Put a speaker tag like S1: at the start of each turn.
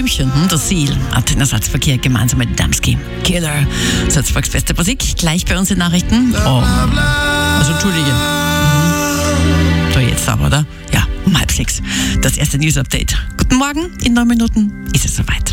S1: Blümchen, das Ziel, hat den Ersatzverkehr gemeinsam mit Damski. Killer, Salzburgs beste Musik, gleich bei uns in Nachrichten. Oh, also entschuldige. So jetzt aber, oder? Ja, um 5:30. Das erste News-Update. Guten Morgen, in 9 Minuten ist es soweit.